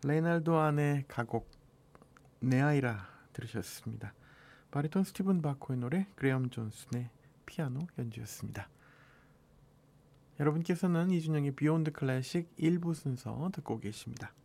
레이날도 안의 가곡 내 아이라 들으셨습니다. 바리톤 스티븐 바코의 노래, 그레엄 존슨의 피아노 연주였습니다. 여러분께서는 이준영의 비욘드 클래식 1부 순서 듣고 계십니다.